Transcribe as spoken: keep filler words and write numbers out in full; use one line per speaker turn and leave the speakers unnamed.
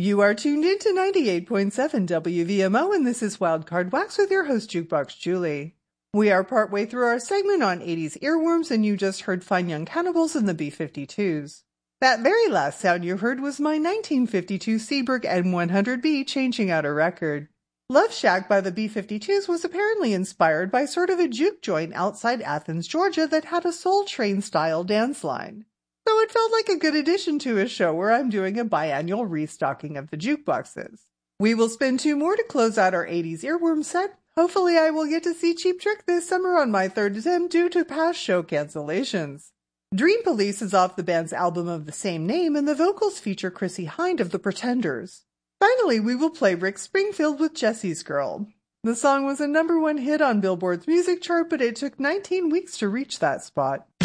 You are tuned in to ninety-eight point seven W V M O, and this is Wildcard Wax with your host, Jukebox Julie. We are partway through our segment on eighties earworms, and you just heard Fine Young Cannibals and the B fifty-twos. That very last sound you heard was my nineteen fifty-two Seeburg M one hundred B changing out a record. Love Shack by the B fifty-twos was apparently inspired by sort of a juke joint outside Athens, Georgia that had a Soul Train-style dance line. So it felt like a good addition to a show where I'm doing a biannual restocking of the jukeboxes. We will spin two more to close out our eighties earworm set. Hopefully I will get to see Cheap Trick this summer on my third attempt due to past show cancellations. Dream Police is off the band's album of the same name, and the vocals feature Chrissie Hynde of The Pretenders. Finally, we will play Rick Springfield with Jesse's Girl. The song was a number one hit on Billboard's music chart, but it took nineteen weeks to reach that spot.